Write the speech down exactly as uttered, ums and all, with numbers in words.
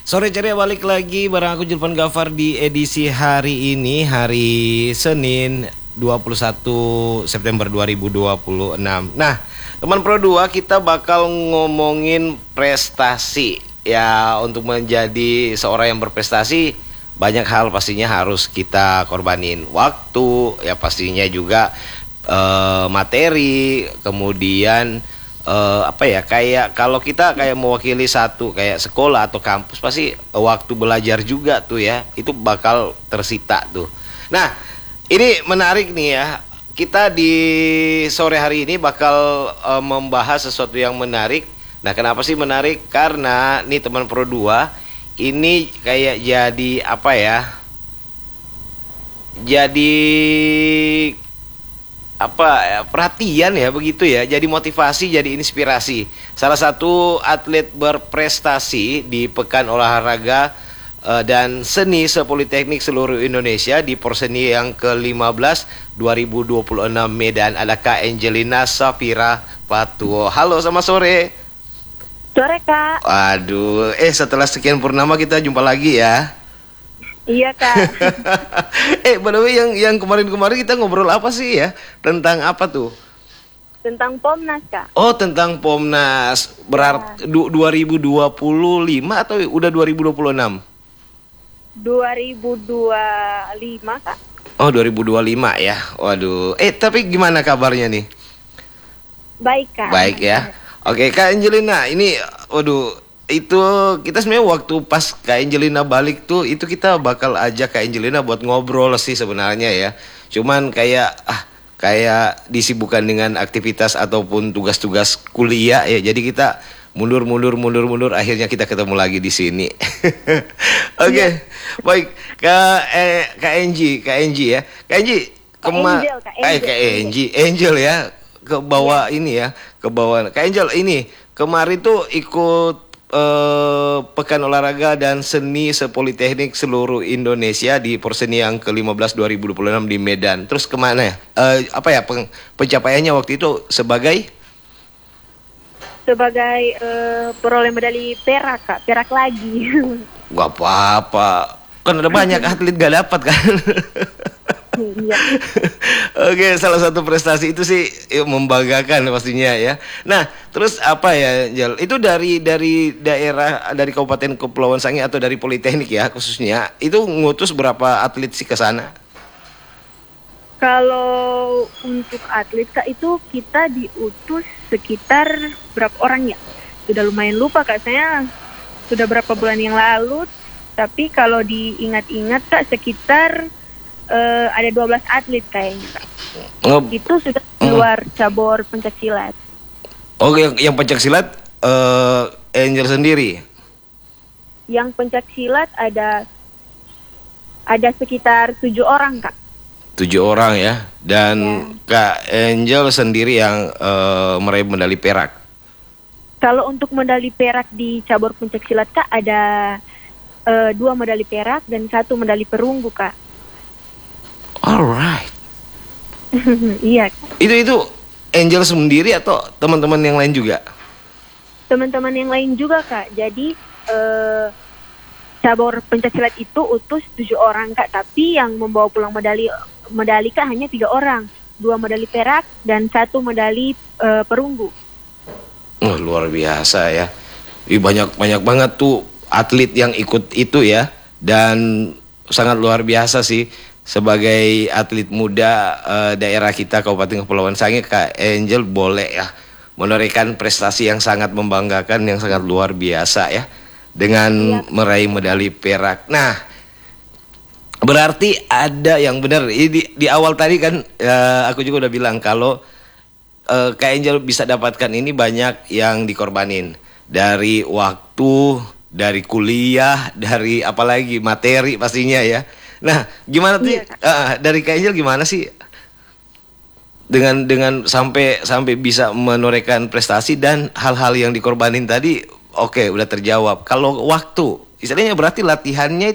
Sore ceria balik lagi bareng aku Julvan Gafar di edisi hari ini, hari Senin dua puluh satu September dua ribu dua puluh enam. Nah, teman Pro dua kita bakal ngomongin prestasi. Ya, untuk menjadi seorang yang berprestasi banyak hal pastinya harus kita korbanin. Waktu, ya pastinya juga eh, materi, kemudian Uh, apa ya, kayak kalau kita kayak mewakili satu kayak sekolah atau kampus, pasti waktu belajar juga tuh ya, itu bakal tersita tuh. Nah, ini menarik nih ya, kita di sore hari ini bakal uh, membahas sesuatu yang menarik. Nah, kenapa sih menarik? Karena nih teman Pro dua ini kayak jadi apa ya, jadi apa ya, perhatian ya, begitu ya, jadi motivasi, jadi inspirasi. Salah satu atlet berprestasi di Pekan Olahraga uh, dan Seni Sepoliteknik seluruh Indonesia di Porseni yang ke lima belas dua ribu dua puluh enam Medan ada Kak Angelina Safira Patuwo. Halo, selamat sore. Sore Kak. Waduh, eh setelah sekian purnama kita jumpa lagi ya. Iya Kak. eh by the way, yang yang kemarin-kemarin kita ngobrol apa sih ya? Tentang apa tuh? Tentang Pomnas Kak. Oh, tentang Pomnas. Berarti ya. dua ribu dua puluh lima atau udah dua ribu dua puluh enam? dua ribu dua puluh lima Kak. Oh, dua ribu dua puluh lima ya. Waduh. Eh, tapi gimana kabarnya nih? Baik Kak. Baik ya. Oke, Kak Angelina, ini waduh, itu kita sebenarnya waktu pas Kak Angelina balik tuh, itu kita bakal ajak Kak Angelina buat ngobrol sih sebenarnya ya. Cuman kayak ah kayak disibukkan dengan aktivitas ataupun tugas-tugas kuliah ya. Jadi kita mundur mundur mundur mundur akhirnya kita ketemu lagi di sini. Oke. Okay. Ya. Baik, Kak eh, Kak Enji, Kak Enji ya. Kak Enji kema Angel, Kak eh Kak Enji, Angel ya. Ke bawah ya. Ini ya, ke bawah. Kak Angel ini kemarin tuh ikut Uh, Pekan Olahraga dan Seni Sepoliteknik seluruh Indonesia di Porseni yang ke lima belas dua ribu dua puluh enam di Medan. Terus kemana ya? Uh, apa ya pen pencapaiannya waktu itu sebagai? Sebagai uh, peroleh medali perak Kak, perak lagi. Gak apa-apa, kan ada banyak atlet gak dapat kan. Iya. Oke, salah satu prestasi itu sih ya, membanggakan pastinya ya. Nah, terus apa ya, Jal? Itu dari dari daerah, dari Kabupaten Kepulauan Sangihe atau dari Politeknik ya khususnya, itu ngutus berapa atlet sih ke sana? Kalau untuk atlet Kak, itu kita diutus sekitar berapa orang ya? Sudah lumayan lupa Kak, saya sudah berapa bulan yang lalu. Tapi kalau diingat-ingat Kak, sekitar Uh, ada dua belas atlet kayaknya Kak. Oh. Itu sudah keluar cabur pencaksilat. Oh, yang, yang pencaksilat uh, Angel sendiri? Yang pencaksilat ada ada sekitar tujuh orang Kak. Tujuh orang ya. Dan ya. Kak Angel sendiri yang uh, meraih medali perak. Kalau untuk medali perak di cabur pencaksilat Kak, ada uh, dua medali perak dan satu medali perunggu Kak. Alright. Iya. Itu itu Angel sendiri atau teman-teman yang lain juga? Teman-teman yang lain juga Kak. Jadi eh, cabur pencaksilat itu utus tujuh orang Kak. Tapi yang membawa pulang medali medali Kak hanya tiga orang. Dua medali perak dan satu medali eh, perunggu. Oh, luar biasa ya. Ih, banyak banyak banget tuh atlet yang ikut itu ya. Dan sangat luar biasa sih. Sebagai atlet muda uh, daerah kita Kabupaten Kepulauan Sangihe, Kak Angel boleh ya menorehkan prestasi yang sangat membanggakan, yang sangat luar biasa ya, dengan ya. meraih medali perak. Nah, berarti ada yang benar di, di awal tadi kan uh, aku juga udah bilang kalau uh, Kak Angel bisa dapatkan ini banyak yang dikorbanin, dari waktu, dari kuliah, dari apalagi materi pastinya ya. Nah, gimana tuh iya, uh, dari Kak Angel gimana sih dengan dengan sampai sampai bisa menorehkan prestasi dan hal-hal yang dikorbanin tadi? Oke, udah terjawab. Kalau waktu, istilahnya berarti latihannya